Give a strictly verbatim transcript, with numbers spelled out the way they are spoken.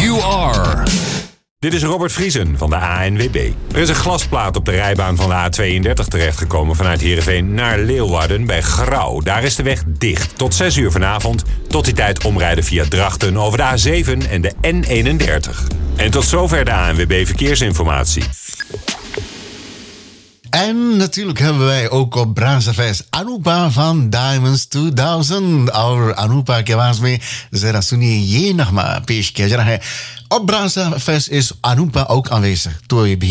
You are. Dit is Robert Vriesen van de A N W B. Er is een glasplaat op de rijbaan van de A tweeëndertig terechtgekomen vanuit Heerenveen naar Leeuwarden bij Grauw. Daar is de weg dicht. Tot zes uur vanavond. Tot die tijd omrijden via Drachten over de A zeven en de N eenendertig. En tot zover de A N W B Verkeersinformatie. En natuurlijk hebben wij ook op Brazzafest Anupa van Diamonds tweeduizend. Our Anupa के आवाज में जरा सुनिए ये नगमा पेश किया जा रहा है. Op Brazzafest is Anupa ook aanwezig. तो ये भी